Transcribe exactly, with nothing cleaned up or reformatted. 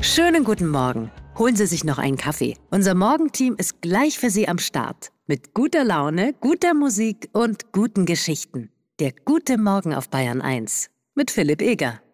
Schönen guten Morgen. Holen Sie sich noch einen Kaffee. Unser Morgenteam ist gleich für Sie am Start. Mit guter Laune, guter Musik und guten Geschichten. Der gute Morgen auf Bayern eins. Mit Philipp Eger.